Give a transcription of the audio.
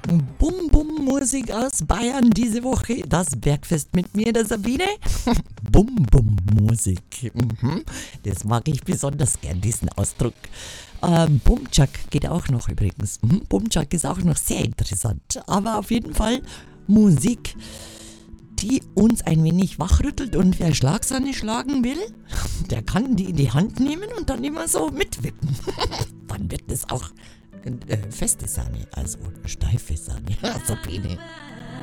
Bum Bum Musik aus Bayern diese Woche. Das Bergfest mit mir, der Sabine. Bum Bum Musik. Das mag ich besonders gern, diesen Ausdruck. Bumchak geht auch noch übrigens. Bumchak ist auch noch sehr interessant. Aber auf jeden Fall Musik, die uns ein wenig wachrüttelt, und wer Schlagsahne schlagen will, der kann die in die Hand nehmen und dann immer so mitwippen. Dann wird es auch feste Sahne, also steife Sahne. Sabine.